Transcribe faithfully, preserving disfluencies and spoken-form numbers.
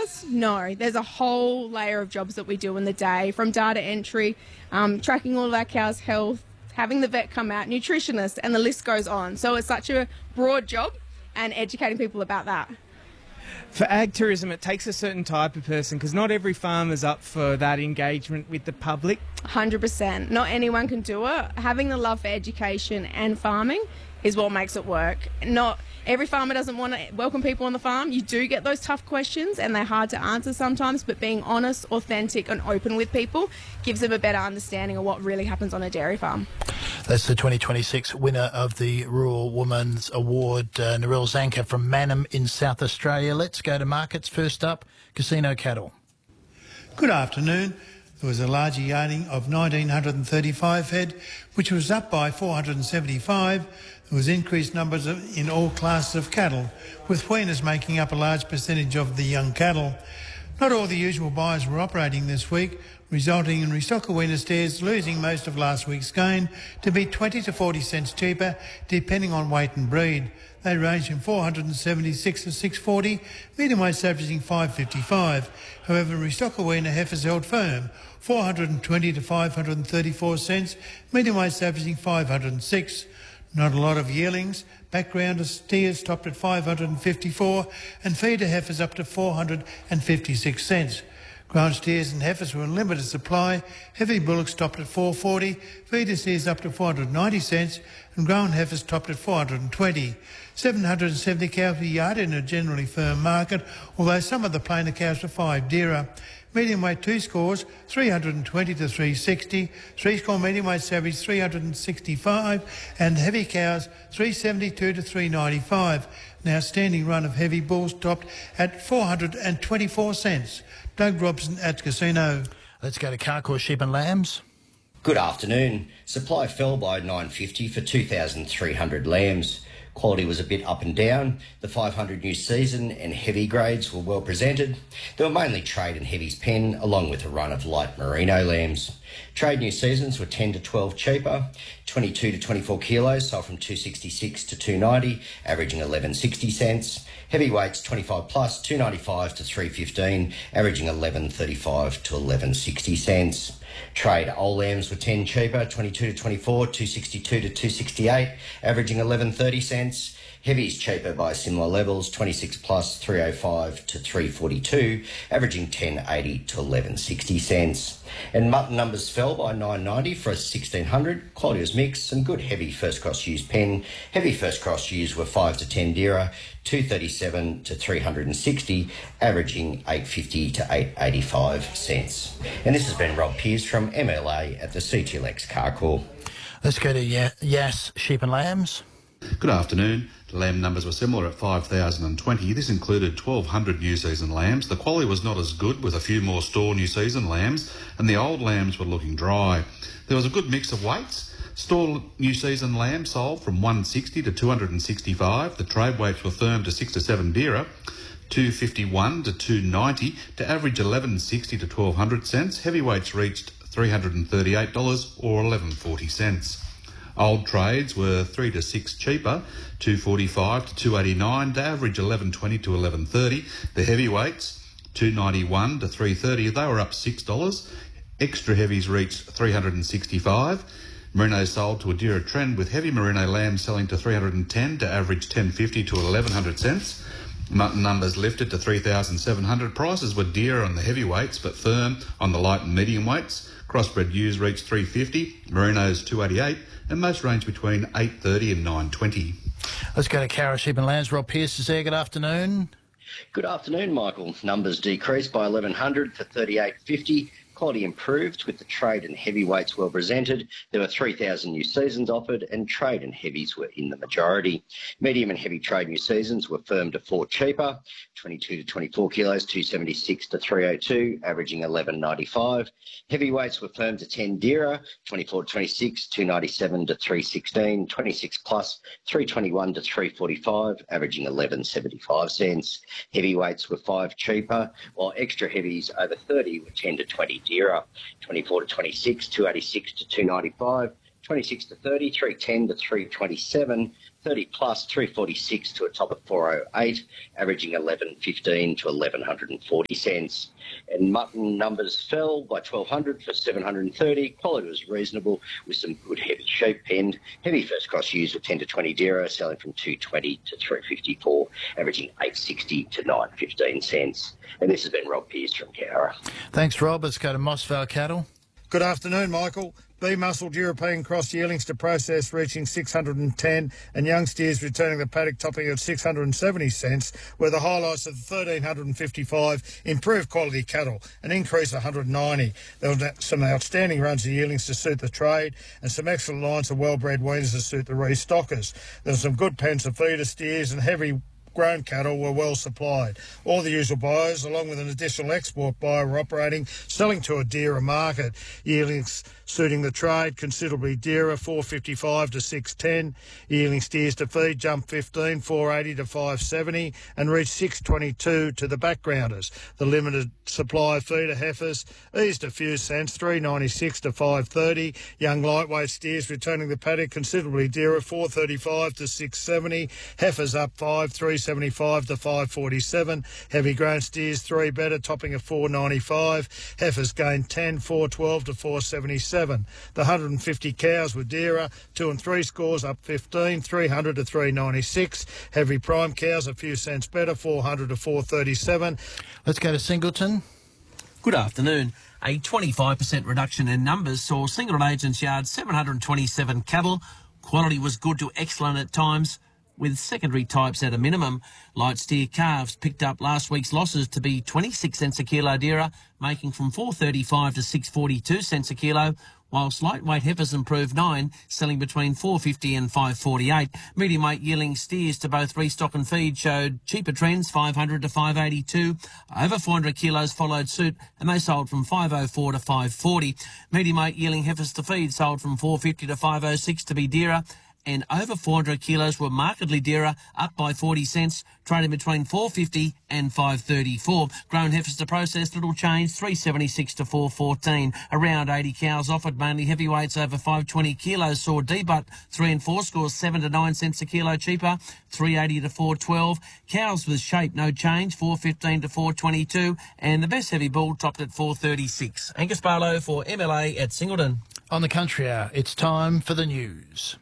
farmers? No. There's a whole layer of jobs that we do in the day, from data entry, um, tracking all of our cows' health, having the vet come out, nutritionists, and the list goes on. So it's such a broad job, and educating people about that. For ag tourism, it takes a certain type of person, because not every farmer's up for that engagement with the public. one hundred percent. Not anyone can do it. Having the love for education and farming is what makes it work. Not every farmer doesn't want to welcome people on the farm. You do get those tough questions, and they're hard to answer sometimes, but being honest, authentic and open with people gives them a better understanding of what really happens on a dairy farm. That's the twenty twenty-six winner of the Rural Women's Award, uh, Narelle Zanker from Mannum in South Australia. Let's go to markets. First up, Casino Cattle. Good afternoon. There was a larger yarding of one thousand nine hundred thirty-five head, which was up by four hundred seventy-five. There was increased numbers of, in all classes of cattle, with weaners making up a large percentage of the young cattle. Not all the usual buyers were operating this week, resulting in restocker weaner steers losing most of last week's gain to be twenty to forty cents cheaper, depending on weight and breed. They range from four hundred seventy-six to six forty, medium weights averaging five fifty-five. However, restocker weaner heifers held firm, four hundred twenty to five hundred thirty-four cents, medium weights averaging five hundred six. Not a lot of yearlings. Backgrounder steers topped at five hundred fifty-four, and feeder heifers up to four hundred fifty-six cents. Ground steers and heifers were in limited supply. Heavy bullocks topped at four forty, feeder steers up to four hundred ninety cents, and ground heifers topped at four hundred twenty. seven hundred seventy cows per yard in a generally firm market, although some of the plainer cows were five dearer. Medium weight two scores, three hundred twenty to three sixty. Three score medium weights average three hundred sixty-five, and heavy cows three seventy-two to three ninety-five. An outstanding run of heavy bulls topped at four hundred twenty-four cents. Doug Robson at Casino. Let's go to Carcoar Sheep and Lambs. Good afternoon. Supply fell by nine fifty for two thousand three hundred lambs. Quality was a bit up and down. The five hundred new season and heavy grades were well presented. There were mainly trade and heavies pen, along with a run of light merino lambs. Trade new seasons were ten to twelve cheaper. twenty-two to twenty-four kilos sold from two sixty-six to two ninety, averaging eleven sixty cents. Heavyweights twenty-five plus, two ninety-five to three fifteen, averaging eleven thirty-five to eleven sixty cents. Trade old lambs were ten cheaper, twenty-two to twenty-four, two sixty-two to two sixty-eight, averaging eleven thirty cents. Heavies cheaper by similar levels, twenty-six plus, three oh five to three forty-two, averaging ten eighty to eleven sixty cents. And mutton numbers fell by nine ninety for a sixteen hundred. Quality was mixed, some good heavy first cross ewes pen. Heavy first cross ewes were five to ten dearer, two thirty-seven to three sixty, averaging eight fifty to eight eighty-five cents. And this has been Rob Pearce from M L A at the C T L X Carcoar. Let's go to Yass Sheep and Lambs. Good afternoon. The lamb numbers were similar at five thousand twenty. This included twelve hundred new season lambs. The quality was not as good, with a few more store new season lambs, and the old lambs were looking dry. There was a good mix of weights. Store new season lambs sold from one sixty to two sixty-five. The trade weights were firm to six to seven dearer, two fifty-one to two ninety, to average eleven sixty to twelve hundred cents. Heavyweights reached three hundred thirty-eight dollars or eleven forty cents. Old trades were three to six cheaper, two forty-five to two eighty-nine, to average eleven twenty to eleven thirty. The heavyweights, two ninety-one to three thirty, they were up six dollars. Extra heavies reached three hundred sixty-five. Merino sold to a dearer trend, with heavy merino lambs selling to three hundred ten, to average ten fifty to eleven hundred cents. Mutton numbers lifted to three thousand seven hundred. Prices were dearer on the heavyweights but firm on the light and medium weights. Crossbred ewes reached three fifty, merinos two eighty-eight, and most range between eight thirty and nine twenty. Let's go to Cara Sheep and Lambs. Rob Pearce is there. Good afternoon. Good afternoon, Michael. Numbers decreased by eleven hundred for thirty-eight fifty. Quality improved, with the trade and heavyweights well presented. There were three thousand new seasons offered, and trade and heavies were in the majority. Medium and heavy trade new seasons were firm to four cheaper, twenty-two to twenty-four kilos, two seventy-six to three oh two, averaging eleven ninety-five. Heavyweights were firm to ten dearer, twenty-four to twenty-six, two ninety-seven to three sixteen, twenty-six plus, three twenty-one to three forty-five, averaging eleven seventy-five cents. Heavyweights were five cheaper, while extra heavies over thirty were ten to twenty dearer, twenty-four to twenty-six, two eighty-six to two ninety-five, twenty-six to thirty, three ten to three twenty-seven, thirty plus, three forty-six to a top of four oh eight, averaging eleven fifteen to eleven forty cents. And mutton numbers fell by twelve hundred for seven thirty. Quality was reasonable with some good heavy sheep penned. Heavy first cross ewes were ten to twenty dearer, selling from two twenty to three fifty-four, averaging eight sixty to nine fifteen cents. And this has been Rob Pearce from Cowra. Thanks, Rob. Let's go to Moss Vale Cattle. Good afternoon, Michael. B-muscled European cross yearlings to process reaching six hundred ten and young steers returning the paddock topping at six hundred seventy cents were the highlights of the one thousand three hundred fifty-five improved quality cattle, an increase of one hundred ninety. There were some outstanding runs of yearlings to suit the trade and some excellent lines of well-bred weaners to suit the restockers. There were some good pens of feeder steers and heavy grown cattle were well supplied. All the usual buyers, along with an additional export buyer, were operating, selling to a dearer market. Yearlings suiting the trade considerably dearer, four fifty-five to six ten. Yearling steers to feed jumped fifteen, four eighty to five seventy, and reached six twenty-two to the backgrounders. The limited supply of feeder heifers eased a few cents, three ninety-six to five thirty. Young lightweight steers returning the paddock considerably dearer, four thirty-five to six seventy. Heifers up five, three seventy-five to five forty-seven. Heavy grown steers three better, topping at four ninety-five. Heifers gained ten, four twelve to four seventy-seven. The one hundred fifty cows were dearer, two and three scores up fifteen, three hundred to three ninety-six. Heavy prime cows a few cents better, four hundred to four thirty-seven. Let's go to Singleton. Good afternoon. A twenty-five percent reduction in numbers saw Singleton Agents Yard seven hundred twenty-seven cattle. Quality was good to excellent at times, with secondary types at a minimum. Light steer calves picked up last week's losses to be twenty-six cents a kilo dearer, making from four thirty-five to six forty-two cents a kilo, whilst lightweight heifers improved nine, selling between four fifty and five forty-eight. Medium weight yearling steers to both restock and feed showed cheaper trends, five hundred to five eighty-two. Over four hundred kilos followed suit, and they sold from five oh four to five forty. Medium weight yearling heifers to feed sold from four fifty to five oh six to be dearer, and over four hundred kilos were markedly dearer, up by forty cents, trading between four fifty and five thirty-four. Grown heifers to process, little change, three seventy-six to four fourteen. Around eighty cows offered, mainly heavyweights over five twenty kilos saw debutt, three and four scores seven to nine cents a kilo cheaper, three eighty to four twelve. Cows with shape, no change, four fifteen to four twenty-two, and the best heavy bull topped at four thirty-six. Angus Barlow for M L A at Singleton. On the Country Hour, it's time for the news.